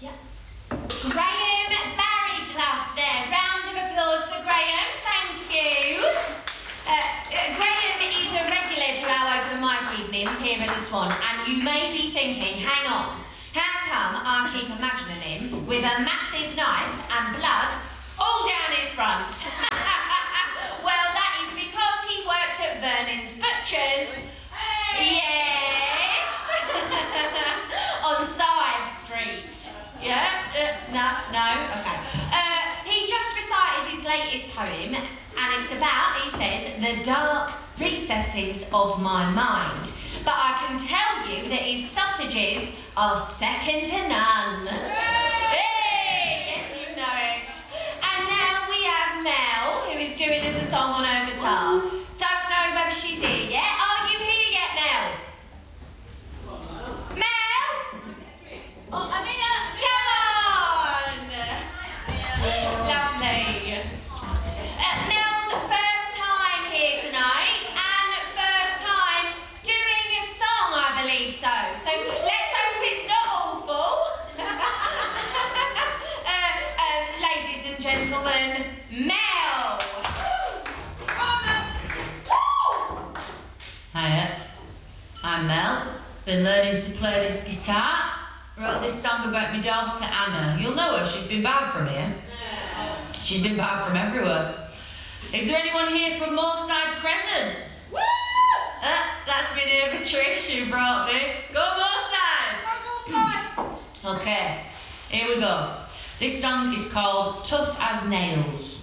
Yeah. Graham Barryclough there. Round of applause for Graham. Thank you. Graham is a regular to our open mic evenings here at the Swan, and you may be thinking, hang on, how come I keep imagining him with a massive knife and blood all down his front? Well, that is because he works at Vernon's Butchers. Yes! On Side Street. Yeah? No? Okay. He just recited his latest poem, and it's about, he says, the dark recesses of my mind. But I can tell you that his sausages are second to none. Hey! Yes, you know it. And now we have Mel, who is doing us a song on her guitar. Don't know whether she's here yet. Are you here yet, Mel? Mel? Oh, I'm here. Come on. Lovely. Mel's first time here tonight, and first time doing a song, I believe so. So let's hope it's not awful. Ladies and gentlemen, Mel. Hiya, I'm Mel. Been learning to play this guitar. Wrote this song about my daughter Anna. You'll know her, she's been banned from here. She's been banned from everywhere. Is there anyone here from Moorside Crescent? Woo! That's my neighbour Trish who brought me. Go Moorside! Okay, here we go. This song is called Tough as Nails.